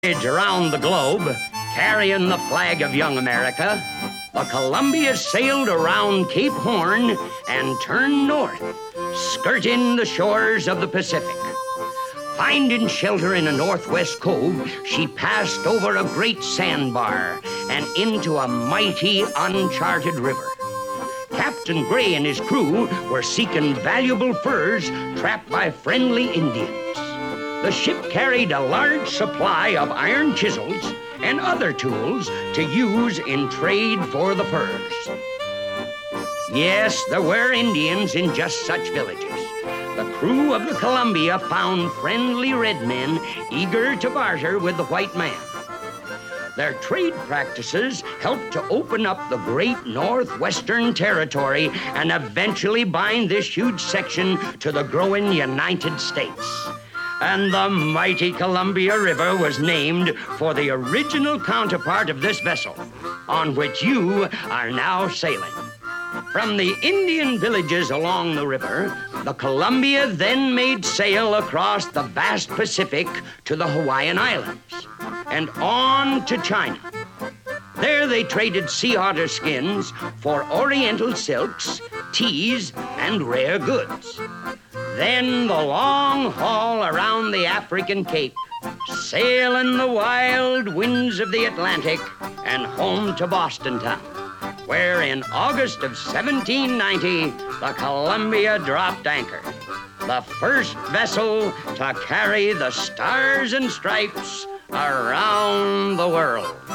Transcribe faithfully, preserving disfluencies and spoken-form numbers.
Around the globe, carrying the flag of young America, the Columbia sailed around Cape Horn and turned north, skirting the shores of the Pacific. Finding shelter in a northwest cove, she passed over a great sandbar and into a mighty uncharted river. Captain Gray and his crew were seeking valuable furs trapped by friendly Indians. The ship carried a large supply of iron chisels and other tools to use in trade for the furs. Yes, there were Indians in just such villages. The crew of the Columbia found friendly red men eager to barter with the white man. Their trade practices helped to open up the great Northwestern Territory and eventually bind this huge section to the growing United States. And the mighty Columbia River was named for the original counterpart of this vessel, on which you are now sailing. From the Indian villages along the river, the Columbia then made sail across the vast Pacific to the Hawaiian Islands and on to China. There they traded sea otter skins for oriental silks, teas, and rare goods. Then the long haul around the African Cape, sailing the wild winds of the Atlantic and home to Boston town, where in August of seventeen ninety, the Columbia dropped anchor, the first vessel to carry the stars and stripes around the world.